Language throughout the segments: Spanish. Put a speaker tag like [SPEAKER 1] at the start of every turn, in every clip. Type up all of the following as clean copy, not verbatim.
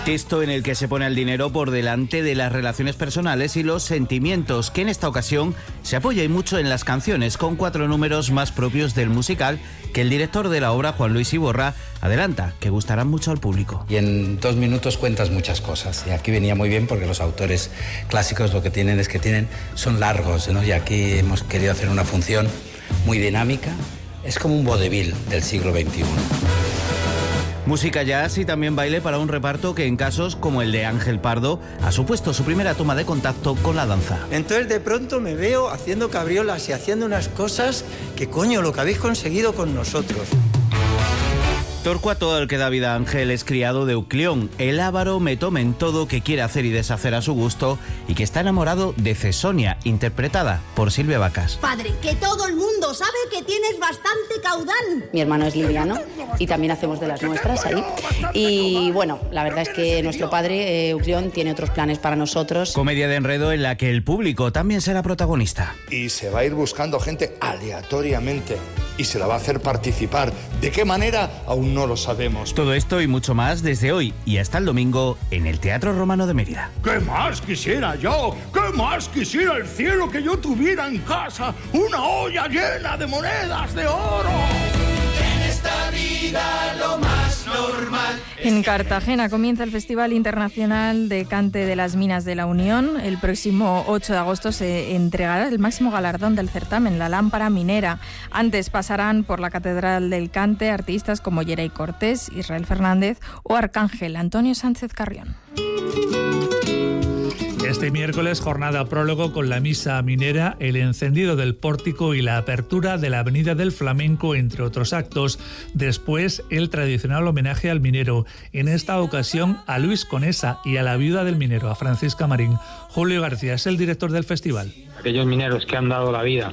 [SPEAKER 1] Texto en el que se pone al dinero por delante de las relaciones personales y los sentimientos, que en esta ocasión se apoya y mucho en las canciones, con 4 números más propios del musical que el director de la obra, Juan Luis Iborra, adelanta que gustarán mucho al público.
[SPEAKER 2] Y en 2 minutos cuentas muchas cosas, y aquí venía muy bien porque los autores clásicos lo que tienen es que son largos, ¿no? Y aquí hemos querido hacer una función muy dinámica, es como un vodevil del siglo XXI.
[SPEAKER 1] Música jazz y también baile para un reparto que en casos como el de Ángel Pardo ha supuesto su primera toma de contacto con la danza.
[SPEAKER 3] Entonces de pronto me veo haciendo cabriolas y haciendo unas cosas que coño, lo que habéis conseguido con nosotros.
[SPEAKER 1] Torcuato, el que da vida a Ángel, es criado de Euclión, el avaro metomen todo que quiere hacer y deshacer a su gusto y que está enamorado de Cesonia, interpretada por Silvia Vacas.
[SPEAKER 4] Padre, que todo el mundo sabe que tienes bastante caudal.
[SPEAKER 5] Mi hermano es libriano y también hacemos de las nuestras ahí. Y bueno, la verdad es que nuestro padre, Euclión, tiene otros planes para nosotros.
[SPEAKER 1] Comedia de enredo en la que el público también será protagonista.
[SPEAKER 6] Y se va a ir buscando gente aleatoriamente y se la va a hacer participar. ¿De qué manera? Aún no lo sabemos.
[SPEAKER 1] Todo esto y mucho más desde hoy y hasta el domingo en el Teatro Romano de Mérida.
[SPEAKER 7] ¿Qué más quisiera yo? ¿Qué más quisiera el cielo que yo tuviera en casa? Una olla llena de monedas de oro.
[SPEAKER 8] En esta vida lo más normal.
[SPEAKER 9] En Cartagena comienza el Festival Internacional de Cante de las Minas de la Unión. El próximo 8 de agosto se entregará el máximo galardón del certamen, la lámpara minera. Antes pasarán por la Catedral del Cante artistas como Yeray Cortés, Israel Fernández o Arcángel Antonio Sánchez Carrión.
[SPEAKER 10] Este miércoles, jornada prólogo con la misa minera, el encendido del pórtico y la apertura de la Avenida del Flamenco, entre otros actos. Después, el tradicional homenaje al minero, en esta ocasión a Luis Conesa y a la viuda del minero, a Francisca Marín. Julio García es el director del festival.
[SPEAKER 11] Aquellos mineros que han dado la vida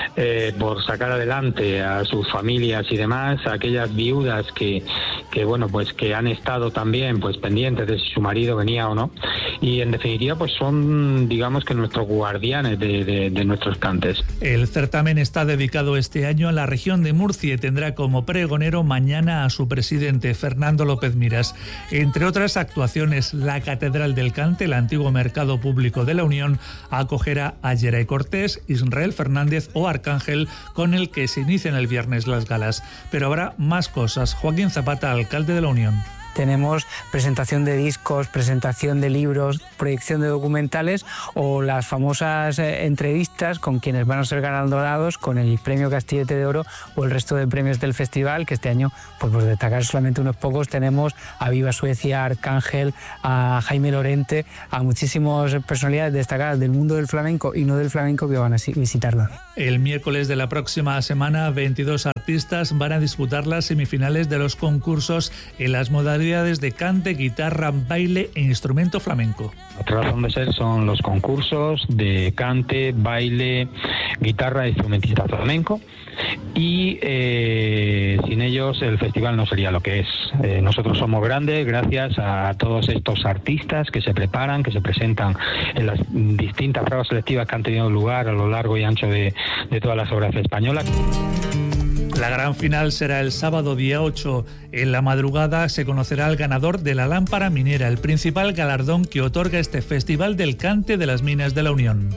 [SPEAKER 11] por sacar adelante a sus familias y demás, aquellas viudas que han estado también pendientes de si su marido venía o no, y en definitiva son, digamos, que nuestros guardianes de nuestros cantes.
[SPEAKER 10] El certamen está dedicado este año a la región de Murcia y tendrá como pregonero mañana a su presidente, Fernando López Miras. Entre otras actuaciones, la Catedral del Cante, el antiguo mercado público de la Unión, acogerá a Yeray Cortés, Israel Fernández o Arcángel, con el que se inician el viernes las galas. Pero habrá más cosas. Joaquín Zapata, alcalde de la Unión.
[SPEAKER 12] Tenemos presentación de discos, presentación de libros, proyección de documentales o las famosas entrevistas con quienes van a ser galardonados con el premio Castillete de Oro o el resto de premios del festival, que este año, por destacar solamente unos pocos, tenemos a Viva Suecia, a Arcángel, a Jaime Lorente, a muchísimas personalidades destacadas del mundo del flamenco y no del flamenco que van a visitarlo.
[SPEAKER 10] El miércoles de la próxima semana, 22 artistas van a disputar las semifinales de los concursos en las modalidades de cante, guitarra, baile e instrumento flamenco.
[SPEAKER 11] Otra razón de ser son los concursos de cante, baile, guitarra e instrumentista flamenco, y sin ellos el festival no sería lo que es. Nosotros somos grandes gracias a todos estos artistas que se preparan, que se presentan en las distintas pruebas selectivas que han tenido lugar a lo largo y ancho de toda la geografía española.
[SPEAKER 10] La gran final será el sábado día 8. En la madrugada se conocerá el ganador de la lámpara minera, el principal galardón que otorga este Festival del Cante de las Minas de la Unión.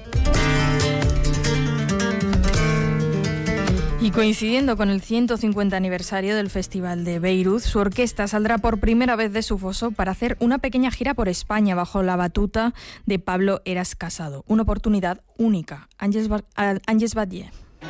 [SPEAKER 9] Y coincidiendo con el 150 aniversario del Festival de Beirut, su orquesta saldrá por primera vez de su foso para hacer una pequeña gira por España bajo la batuta de Pablo Eras Casado. Una oportunidad única. Ángeles Badier.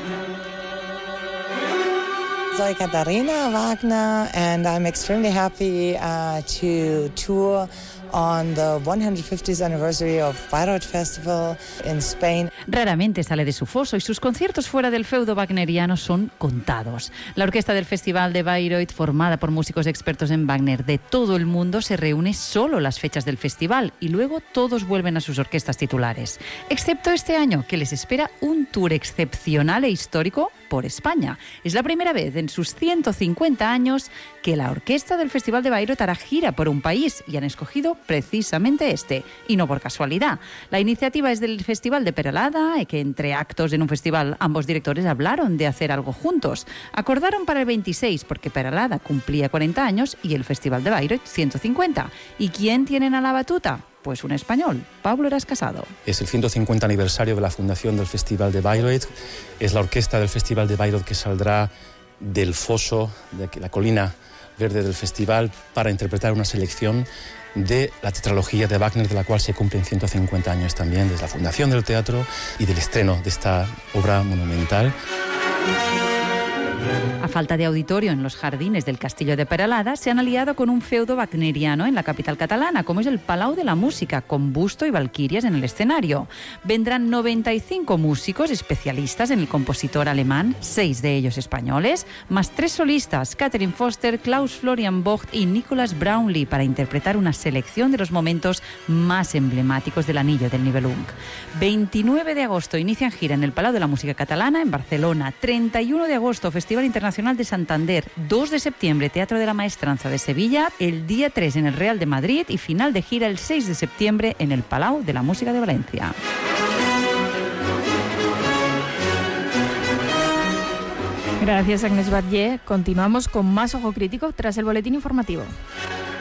[SPEAKER 13] Soy Katharina Wagner and I'm extremely happy to tour on the 150th anniversary of Bayreuth Festival in Spain.
[SPEAKER 14] Raramente sale de su foso y sus conciertos fuera del feudo wagneriano son contados. La orquesta del Festival de Bayreuth, formada por músicos expertos en Wagner de todo el mundo, se reúne solo las fechas del festival y luego todos vuelven a sus orquestas titulares. Excepto este año, que les espera un tour excepcional e histórico por España. Es la primera vez en sus 150 años que la orquesta del Festival de Bayreuth hará gira por un país y han escogido precisamente este, y no por casualidad. La iniciativa es del Festival de Peralada, que entre actos en un festival ambos directores hablaron de hacer algo juntos. Acordaron para el 26 porque Peralada cumplía 40 años y el Festival de Bayreuth 150. ¿Y quién tienen a la batuta? Pues un español, Pablo Eras Casado.
[SPEAKER 15] Es el 150 aniversario de la fundación del Festival de Bayreuth. Es la orquesta del Festival de Bayreuth que saldrá del foso, de la colina verde del festival, para interpretar una selección de la tetralogía de Wagner, de la cual se cumplen 150 años también, desde la fundación del teatro y del estreno de esta obra monumental.
[SPEAKER 14] A falta de auditorio en los jardines del Castillo de Peralada, se han aliado con un feudo wagneriano en la capital catalana, como es el Palau de la Música, con busto y valquirias en el escenario. Vendrán 95 músicos especialistas en el compositor alemán, 6 de ellos españoles, más 3 solistas, Catherine Foster, Klaus Florian Vogt y Nicolas Brownlee, para interpretar una selección de los momentos más emblemáticos del Anillo del Nibelung. 29 de agosto inician gira en el Palau de la Música Catalana, en Barcelona. 31 de agosto, Festival Internacional de Santander. 2 de septiembre, Teatro de la Maestranza de Sevilla. El día 3 en el Real de Madrid y final de gira el 6 de septiembre en el Palau de la Música de Valencia.
[SPEAKER 9] Gracias, Agnès Batlle. Continuamos con más Ojo Crítico tras el boletín informativo.